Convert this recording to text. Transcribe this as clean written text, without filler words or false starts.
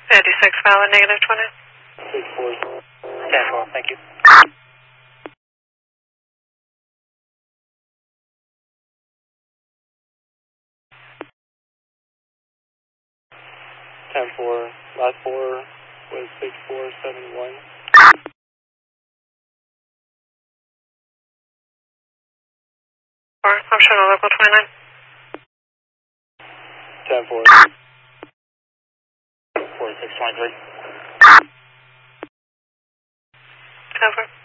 56 valid, negative 20. 64. 10-4, thank you. 10-4, last 4 was 6471. I'm showing a local 29. 10-4. 4623. 10-4.